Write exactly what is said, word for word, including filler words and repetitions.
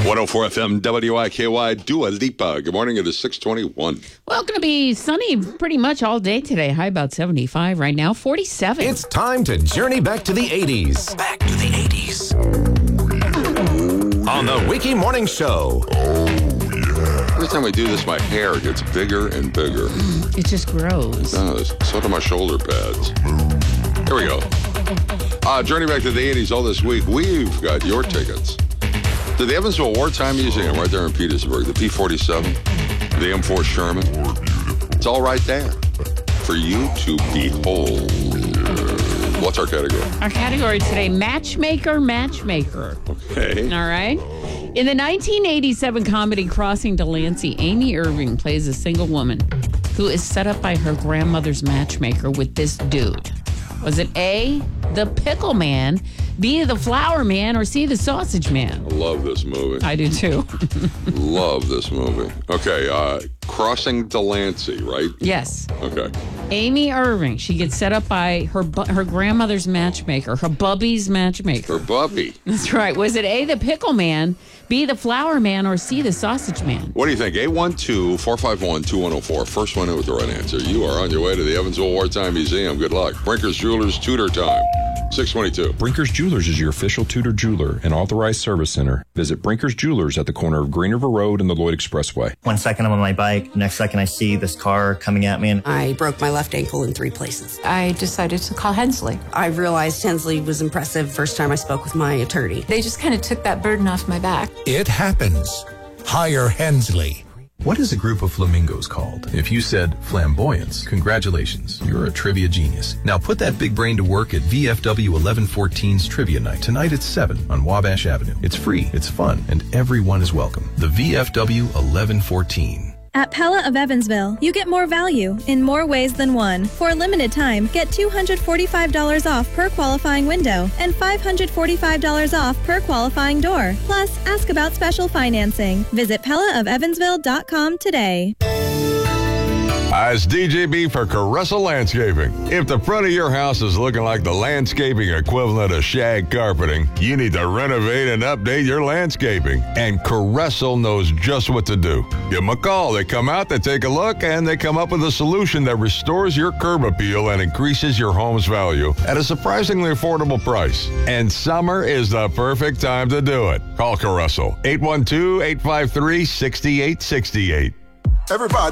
one oh four F M W I K Y, Dua Lipa. Good morning. It is six twenty-one. Well, it's going to be sunny pretty much all day today. High about seventy-five right now, forty-seven. It's time to journey back to the eighties. Back to the eighties. On the Wiki Morning Show. Every time we do this, my hair gets bigger and bigger. It just grows. It does. So do my shoulder pads. Here we go. Uh, journey back to the eighties all this week. We've got your tickets to the Evansville Wartime Museum right there in Petersburg. The P forty-seven, the M four Sherman. It's all right there for you to behold. What's our category? Our category today, Matchmaker, Matchmaker. Okay. All right. In the nineteen eighty-seven comedy Crossing Delancey, Amy Irving plays a single woman who is set up by her grandmother's matchmaker with this dude. Was it A, the pickle man, B, the flour man, or C, the sausage man? I love this movie. I do too. Love this movie. Okay, uh, Crossing Delancey, right? Yes. Okay. Amy Irving, she gets set up by her bu- her grandmother's matchmaker, her bubby's matchmaker. Her bubby. That's right. Was it A, the pickle man, B, the flour man, or C, the sausage man? What do you think? eight one two, four five one, two one oh four. First one in with the right answer. You are on your way to the Evansville Wartime Museum. Good luck. Brinker's Jewelers Tudor Time. six twenty-two. Brinkers Jewelers is your official Tudor jeweler and authorized service center. Visit Brinkers Jewelers at the corner of Green River Road and the Lloyd Expressway. One second I'm on my bike, next second I see this car coming at me. And I broke my left ankle in three places. I decided to call Hensley. I realized Hensley was impressive first time I spoke with my attorney. They just kind of took that burden off my back. It happens. Hire Hensley. What is a group of flamingos called? If you said flamboyance, congratulations, you're a trivia genius. Now put that big brain to work at V F W eleven fourteen's Trivia Night. Tonight at seven on Wabash Avenue. It's free, it's fun, and everyone is welcome. The V F W eleven fourteen. At Pella of Evansville, you get more value in more ways than one. For a limited time, get two hundred forty-five dollars off per qualifying window and five hundred forty-five dollars off per qualifying door. Plus, ask about special financing. Visit Pella of Evansville dot com today. Hi, it's D J B for Caressa Landscaping. If the front of your house is looking like the landscaping equivalent of shag carpeting, you need to renovate and update your landscaping. And Caressa knows just what to do. Give them a call. They come out, they take a look, and they come up with a solution that restores your curb appeal and increases your home's value at a surprisingly affordable price. And summer is the perfect time to do it. Call Caressa, eight one two, eight five three, six eight six eight. Everybody